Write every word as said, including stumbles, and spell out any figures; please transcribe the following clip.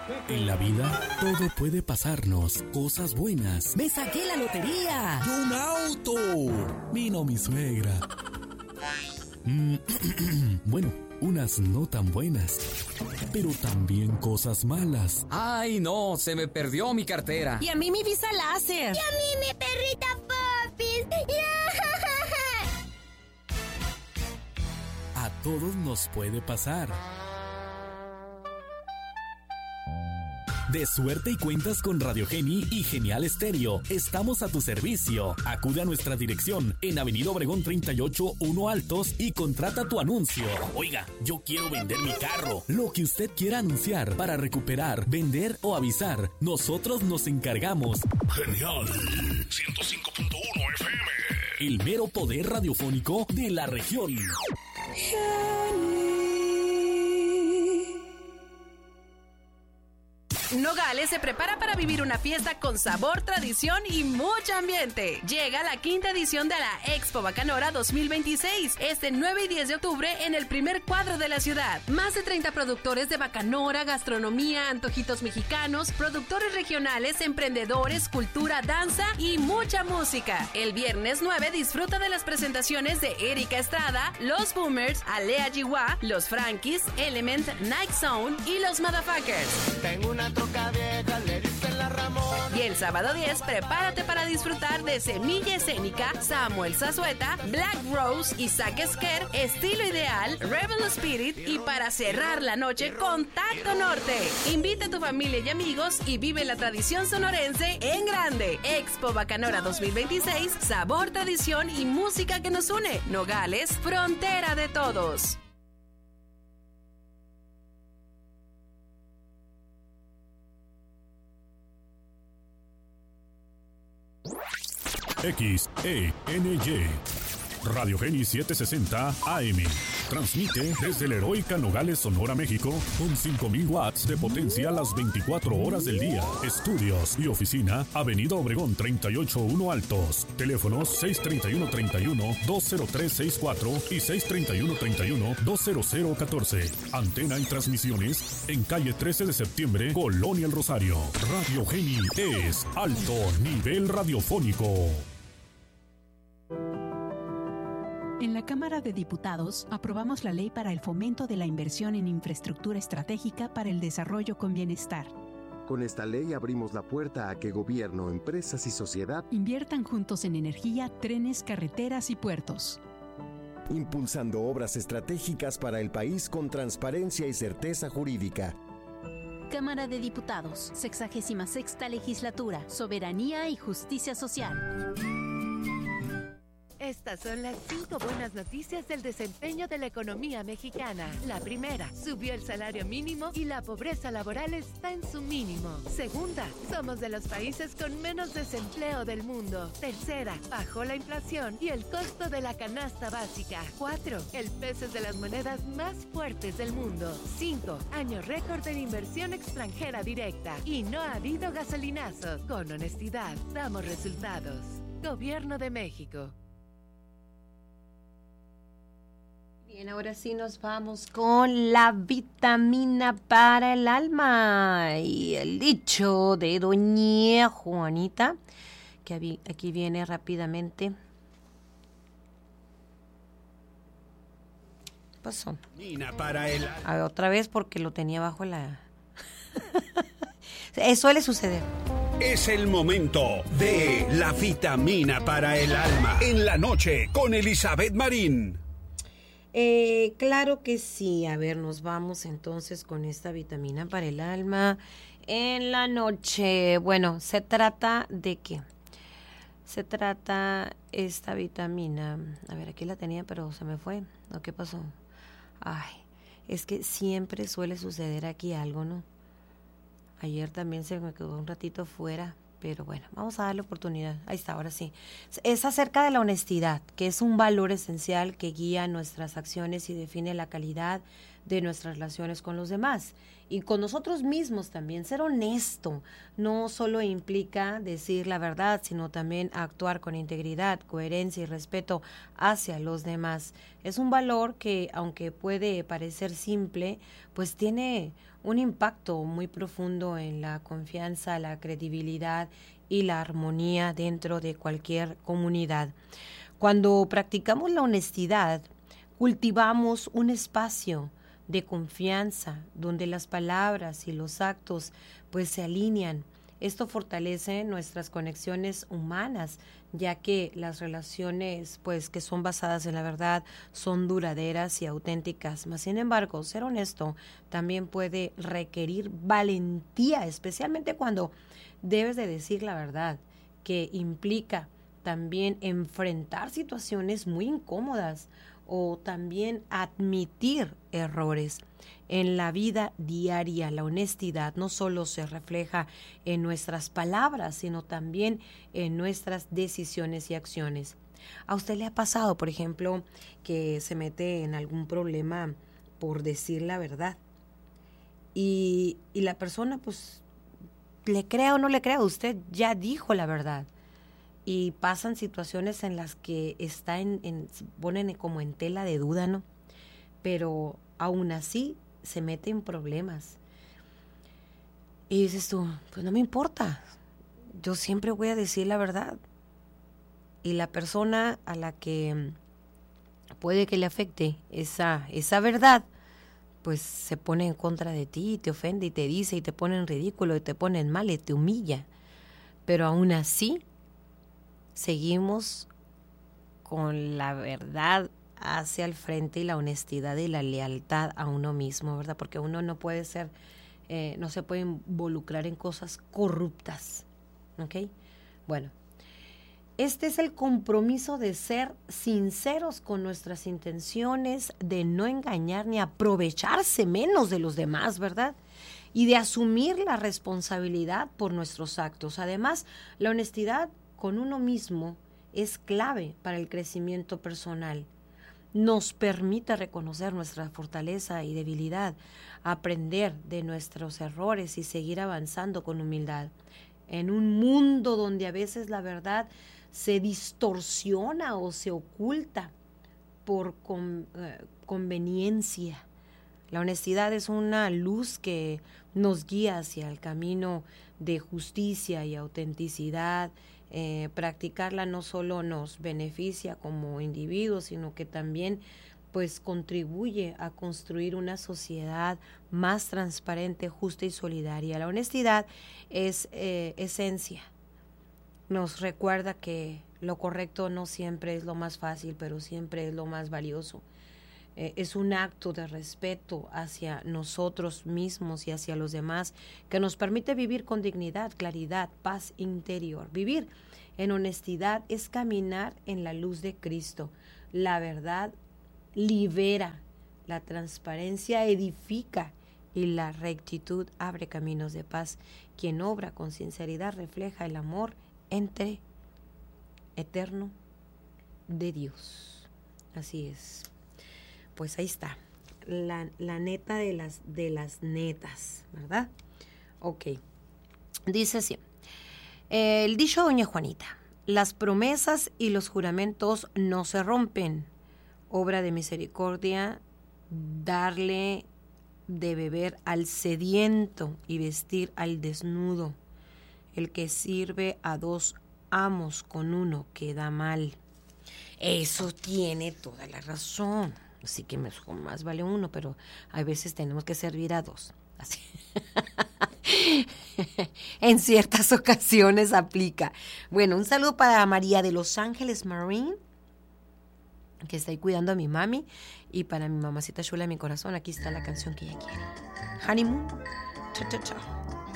En la vida, todo puede pasarnos, cosas buenas. ¡Me saqué la lotería! ¡Y un auto! Vino mi suegra. Mm, bueno, unas no tan buenas, pero también cosas malas. ¡Ay, no! Se me perdió mi cartera. Y a mí mi visa láser. Y a mí mi perrita Popis. A todos nos puede pasar. De suerte y cuentas con Radio Geni y Genial Estéreo. Estamos a tu servicio. Acude a nuestra dirección en Avenida Obregón treinta y ocho, uno Altos y contrata tu anuncio. Oiga, yo quiero vender mi carro. Lo que usted quiera anunciar para recuperar, vender o avisar, nosotros nos encargamos. Genial ciento cinco punto uno F M. El mero poder radiofónico de la región. Nogales se prepara para vivir una fiesta con sabor, tradición y mucho ambiente. Llega la quinta edición de la Expo Bacanora dos mil veintiséis, este nueve y diez de octubre en el primer cuadro de la ciudad. Más de treinta productores de bacanora, gastronomía, antojitos mexicanos, productores regionales, emprendedores, cultura, danza y mucha música. El viernes nueve disfruta de las presentaciones de Erika Estrada, Los Boomers, Alea Jiwa, Los Frankies, Element, Night Zone y Los Motherfuckers. Tengo una vieja, le dicen la Ramona. Y el sábado diez, prepárate para disfrutar de Semilla Escénica, Samuel Zazueta, Black Rose, Isaac Esquer, Estilo Ideal, Rebel Spirit y para cerrar la noche, Contacto Norte. Invita a tu familia y amigos y vive la tradición sonorense en grande. Expo Bacanora dos mil veintiséis, sabor, tradición y música que nos une. Nogales, frontera de todos. X E N Y Radio Geni setecientos sesenta A M. Transmite desde la heroica Nogales, Sonora, México, con cinco mil watts de potencia las veinticuatro horas del día. Estudios y oficina, Avenida Obregón treinta y ocho, uno Altos. Teléfonos seis treinta y uno, treinta y uno, dos cero tres sesenta y cuatro y seis treinta y uno, treinta y uno, dos cero cero catorce. Antena y transmisiones en calle trece de septiembre, Colonia El Rosario. Radio Geni es alto nivel radiofónico. En la Cámara de Diputados aprobamos la Ley para el Fomento de la Inversión en Infraestructura Estratégica para el Desarrollo con Bienestar. Con esta ley abrimos la puerta a que gobierno, empresas y sociedad inviertan juntos en energía, trenes, carreteras y puertos. Impulsando obras estratégicas para el país con transparencia y certeza jurídica. Cámara de Diputados, sexagésima sexta Legislatura, Soberanía y Justicia Social. Estas son las cinco buenas noticias del desempeño de la economía mexicana. La primera, subió el salario mínimo y la pobreza laboral está en su mínimo. Segunda, somos de los países con menos desempleo del mundo. Tercera, bajó la inflación y el costo de la canasta básica. Cuatro, el peso es de las monedas más fuertes del mundo. Cinco, año récord en inversión extranjera directa. Y no ha habido gasolinazos. Con honestidad, damos resultados. Gobierno de México. Bien, ahora sí nos vamos con la vitamina para el alma y el dicho de doña Juanita, que aquí viene rápidamente. ¿Qué pasó? Para el... A ver, otra vez porque lo tenía bajo la... Eso suele suceder. Es el momento de la vitamina para el alma en la noche con Elizabeth Marín. Eh, claro que sí. A ver, nos vamos entonces con esta vitamina para el alma en la noche. Bueno, se trata de qué? Se trata esta vitamina. A ver, aquí la tenía, pero se me fue. ¿No? ¿Qué pasó? Ay, es que siempre suele suceder aquí algo, ¿no? Ayer también se me quedó un ratito fuera. Pero bueno, vamos a darle oportunidad. Ahí está, ahora sí. Es acerca de la honestidad, que es un valor esencial que guía nuestras acciones y define la calidad de nuestras relaciones con los demás y con nosotros mismos también. Ser honesto no solo implica decir la verdad, sino también actuar con integridad, coherencia y respeto hacia los demás. Es un valor que, aunque puede parecer simple, pues tiene un impacto muy profundo en la confianza, la credibilidad y la armonía dentro de cualquier comunidad. Cuando practicamos la honestidad, cultivamos un espacio de confianza donde las palabras y los actos pues se alinean. Esto fortalece nuestras conexiones humanas, ya que las relaciones pues que son basadas en la verdad son duraderas y auténticas. Mas, sin embargo, ser honesto también puede requerir valentía, especialmente cuando debes de decir la verdad, que implica también enfrentar situaciones muy incómodas o también admitir errores. En la vida diaria, la honestidad no solo se refleja en nuestras palabras, sino también en nuestras decisiones y acciones. ¿A usted le ha pasado, por ejemplo, que se mete en algún problema por decir la verdad? Y, y la persona, pues, le crea o no le crea, usted ya dijo la verdad. Y pasan situaciones en las que está en, en, se ponen como en tela de duda, ¿no? Pero aún así se mete en problemas. Y dices tú, pues no me importa, yo siempre voy a decir la verdad. Y la persona a la que puede que le afecte esa, esa verdad, pues se pone en contra de ti, te ofende y te dice y te pone en ridículo y te pone en mal y te humilla. Pero aún así seguimos con la verdad hacia el frente y la honestidad y la lealtad a uno mismo, ¿verdad? Porque uno no puede ser, eh, no se puede involucrar en cosas corruptas, ¿ok? Bueno, este es el compromiso de ser sinceros con nuestras intenciones, de no engañar ni aprovecharse menos de los demás, ¿verdad? Y de asumir la responsabilidad por nuestros actos. Además, la honestidad con uno mismo es clave para el crecimiento personal. Nos permite reconocer nuestra fortaleza y debilidad, aprender de nuestros errores y seguir avanzando con humildad. En un mundo donde a veces la verdad se distorsiona o se oculta por con, eh, conveniencia. La honestidad es una luz que nos guía hacia el camino de justicia y autenticidad. Eh, practicarla no solo nos beneficia como individuos, sino que también pues contribuye a construir una sociedad más transparente, justa y solidaria. La honestidad es eh, esencia. Nos recuerda que lo correcto no siempre es lo más fácil, pero siempre es lo más valioso. Eh, es un acto de respeto hacia nosotros mismos y hacia los demás que nos permite vivir con dignidad, claridad, paz interior. Vivir en honestidad es caminar en la luz de Cristo. La verdad libera, la transparencia edifica y la rectitud abre caminos de paz. Quien obra con sinceridad refleja el amor entre eterno de Dios. Así es. Pues ahí está, la, la neta de las, de las netas, ¿verdad? Ok, dice así, el dicho doña Juanita, las promesas y los juramentos no se rompen, obra de misericordia, darle de beber al sediento y vestir al desnudo, el que sirve a dos amos con uno queda mal. Eso tiene toda la razón. Así que mejor más vale uno, pero a veces tenemos que servir a dos. Así. En ciertas ocasiones aplica. Bueno, un saludo para María de Los Ángeles Marine, que está ahí cuidando a mi mami, y para mi mamacita chula de mi corazón. Aquí está la canción que ella quiere. Honeymoon. Chao, chao, chao.